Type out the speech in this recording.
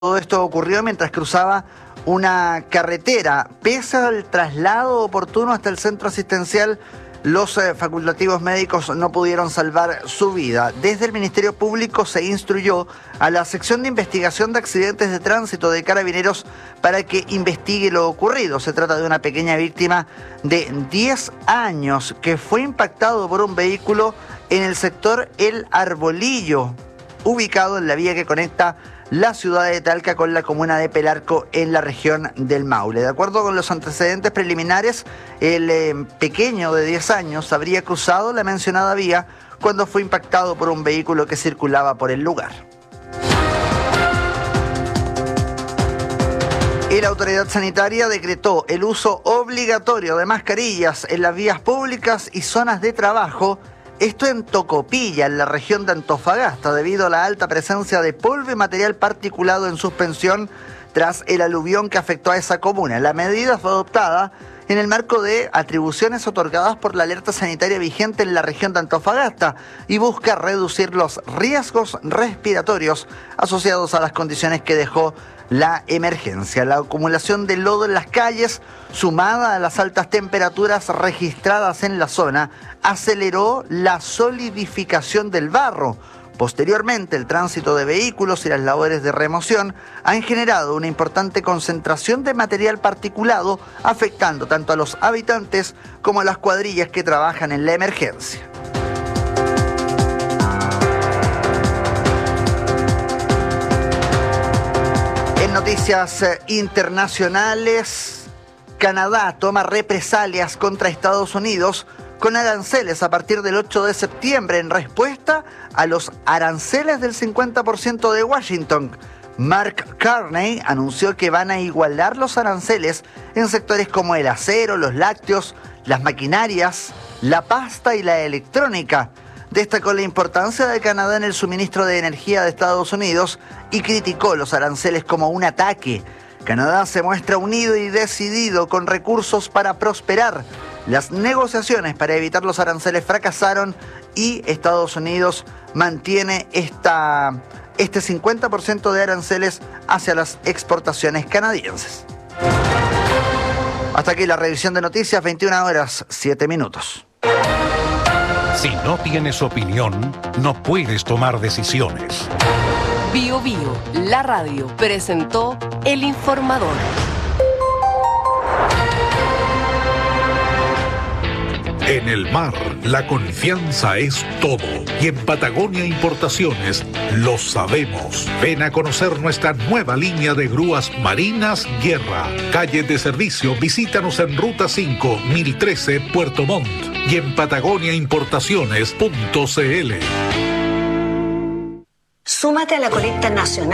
Todo esto ocurrió mientras cruzaba una carretera. Pese al traslado oportuno hasta el centro asistencial, los facultativos médicos no pudieron salvar su vida. Desde el Ministerio Público se instruyó a la sección de investigación de accidentes de tránsito de Carabineros para que investigue lo ocurrido. Se trata de una pequeña víctima de 10 años que fue impactado por un vehículo en el sector El Arbolillo, ubicado en la vía que conecta la ciudad de Talca con la comuna de Pelarco en la región del Maule. De acuerdo con los antecedentes preliminares, el pequeño de 10 años habría cruzado la mencionada vía cuando fue impactado por un vehículo que circulaba por el lugar. La autoridad sanitaria decretó el uso obligatorio de mascarillas en las vías públicas y zonas de trabajo. Esto en Tocopilla, en la región de Antofagasta, debido a la alta presencia de polvo y material particulado en suspensión tras el aluvión que afectó a esa comuna. La medida fue adoptada en el marco de atribuciones otorgadas por la alerta sanitaria vigente en la región de Antofagasta y busca reducir los riesgos respiratorios asociados a las condiciones que dejó la emergencia. La acumulación de lodo en las calles, sumada a las altas temperaturas registradas en la zona, aceleró la solidificación del barro. Posteriormente, el tránsito de vehículos y las labores de remoción han generado una importante concentración de material particulado, afectando tanto a los habitantes como a las cuadrillas que trabajan en la emergencia. En noticias internacionales, Canadá toma represalias contra Estados Unidos con aranceles a partir del 8 de septiembre en respuesta a los aranceles del 50% de Washington. Mark Carney anunció que van a igualar los aranceles en sectores como el acero, los lácteos, las maquinarias, la pasta y la electrónica. Destacó la importancia de Canadá en el suministro de energía de Estados Unidos y criticó los aranceles como un ataque. Canadá se muestra unido y decidido con recursos para prosperar. Las negociaciones para evitar los aranceles fracasaron y Estados Unidos mantiene este 50% de aranceles hacia las exportaciones canadienses. Hasta aquí la revisión de noticias, 21 horas, 7 minutos. Si no tienes opinión, no puedes tomar decisiones. Bio Bio, la radio, presentó El Informador. En el mar, la confianza es todo. Y en Patagonia Importaciones lo sabemos. Ven a conocer nuestra nueva línea de grúas marinas Guerra. Calle de servicio, visítanos en Ruta 5, 1013, Puerto Montt. Y en patagoniaimportaciones.cl. Súmate a la colecta nacional